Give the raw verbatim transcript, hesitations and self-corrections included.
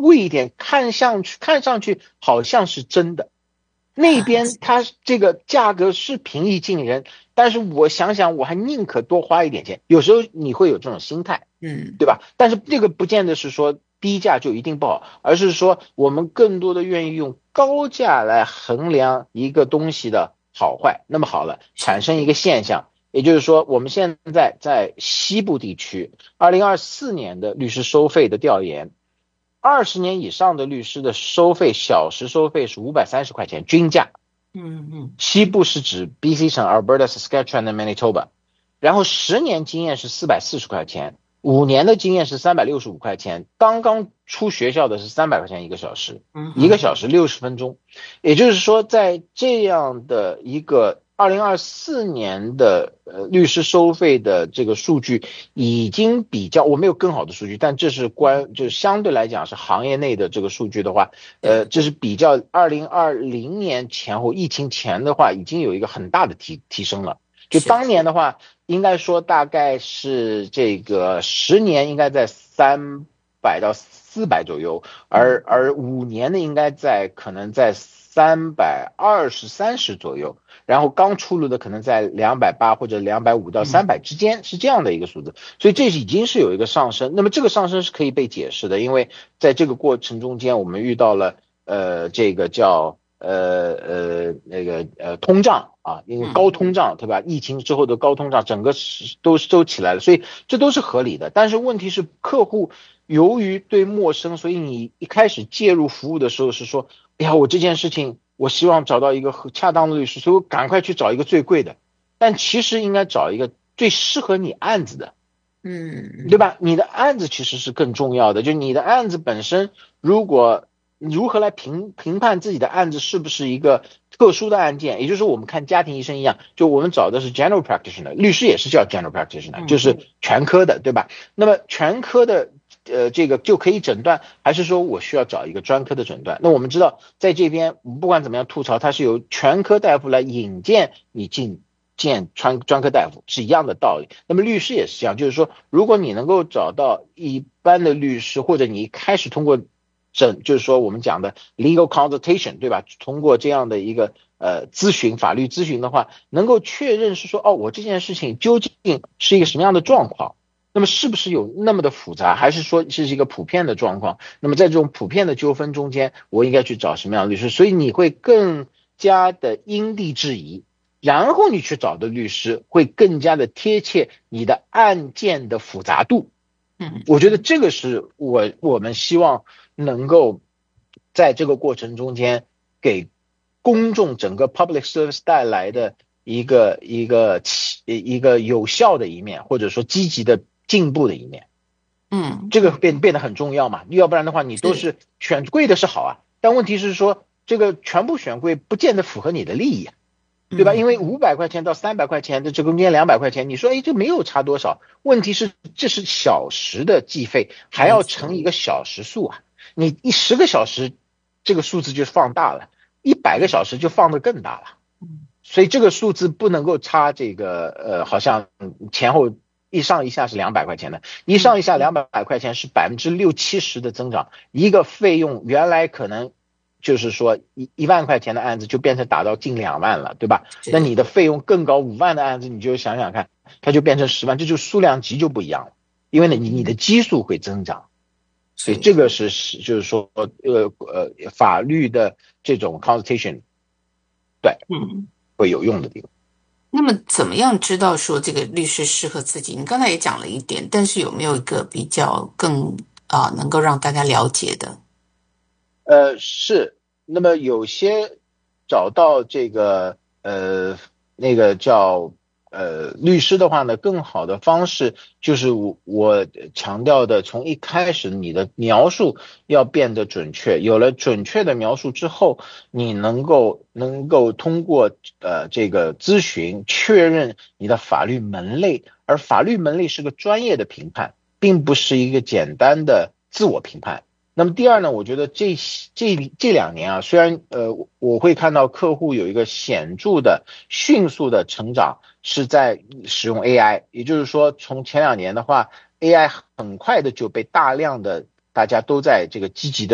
贵一点，看上去看上去好像是真的。那边它这个价格是平易近人，但是我想想，我还宁可多花一点钱。有时候你会有这种心态， 嗯， 对吧？但是这个不见得是说低价就一定不好，而是说我们更多的愿意用高价来衡量一个东西的好坏。那么好了，产是， 生一个现象，也就是说，我们现在在西部地区，二零二四年的律师收费的调研。二十年以上的律师的收费，小时收费是五百三十块钱均价。 嗯嗯西部是指 B C 省 Alberta、Saskatchewan 和 Manitoba，然后十年经验是四百四十块钱，五年的经验是三百六十五块钱，刚刚出学校的是三百块钱一个小时， 嗯哼， 一个小时六十分钟。也就是说，在这样的一个二零二四年的呃律师收费的这个数据，已经比较，我没有更好的数据，但这是关就是相对来讲是行业内的这个数据的话。呃， 对， 这是比较二零二零年前后疫情前的话，已经有一个很大的提提升了。就是， 当年的话，应该说大概是这个十年应该在三百到四百左右， 嗯而而五年的应该在可能在三百二十三十左右，然后刚出炉的可能在两百八或者两百五到三嗯百之间，是这样的一个数字。所以这已经是有一个上升。那么这个上升是可以被解释的，因为在这个过程中间，我们遇到了呃这个叫呃呃那个呃通胀啊，因为高嗯通胀对吧？疫情之后的高通胀，整个都都起来了，所以这都是合理的。但是问题是，客户由于对陌生，所以你一开始介入服务的时候是说，哎呀，我这件事情我希望找到一个恰当的律师，所以我赶快去找一个最贵的。但其实应该找一个最适合你案子的。 嗯嗯， 对吧？你的案子其实是更重要的，就你的案子本身，如果如何来评评判自己的案子是不是一个特殊的案件，也就是说我们看家庭医生一样，就我们找的是 general practitioner，律师也是叫 general practitioner，就嗯是全科的，对吧？那么全科的呃这个就可以诊断，还是说我需要找一个专科的诊断？那我们知道在这边不管怎么样吐槽，它是由全科大夫来引荐你进。见专专科大夫是一样的道理。那么律师也是这样，就是说，如果你能够找到一般的律师，或者你一开始通过诊，就是说我们讲的 legal consultation，对吧？通过这样的一个呃咨询，法律咨询的话，能够确认是说，哦，我这件事情究竟是一个什么样的状况。那么是不是有那么的复杂，还是说这是一个普遍的状况？那么在这种普遍的纠纷中间，我应该去找什么样的律师？所以你会更加的因地制宜，然后你去找的律师会更加的贴切你的案件的复杂度。 嗯我觉得这个是我我们希望能够在这个过程中间给公众整个 public service 带来的一个一个一个有效的一面，或者说积极的进步的一面。 嗯， 这个变变得很重要嘛，要不然的话你都是， 是选贵的是好啊，但问题是说这个全部选贵不见得符合你的利益啊。对吧？因嗯为五百块钱到三百块钱的这中间两百块钱，你说哎，这没有差多少。问题是这是小时的计费，还要没错， 乘一个小时数啊。你一十个小时，这个数字就放大了；一百个小时就放得更大了。 嗯所以这个数字不能够差这个呃，好像前后一上一下是两百块钱的，一嗯上一下两百块钱是百分之六七十的增长。一个费用原来可能就是说一一万块钱的案子就变成打到近两万了，对吧？那是， 你的费用更高，五万的案子你就想想看，它就变成十万，这就数量级就不一样了，因为呢你你的嗯基数会增长。所以是， 这个是就是说呃呃法律的这种 consultation 对嗯。 会有用的地方。 那么怎么样知道说这个律师适合自己？你刚才也讲了一点，但是有没有一个比较更啊、能够让大家了解的？ 呃，是。那么有些找到这个呃那个叫呃律师的话呢，更好的方式就是我我强调的，从一开始你的描述要变得准确，有了准确的描述之后，你能够能够通过呃这个咨询确认你的法律门类，而法律门类是个专业的评判，并不是一个简单的自我评判。那么第二呢，我觉得这这这两年啊，虽然呃我会看到客户有一个显著的、迅速的成长，是在使用 A I，也就是说，从前两年的话，A I 很快的就被大量的大家都在这个积极的。